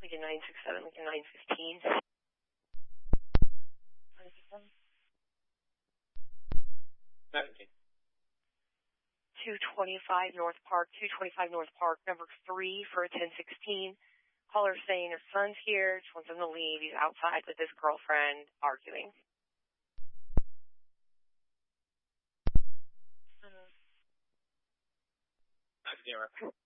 Lincoln 967, Lincoln 915. 17. 225 North Park, 225 North Park, number 3 for a 1016. Caller saying his son's here, just wants him to leave. He's outside with his girlfriend arguing. Zero.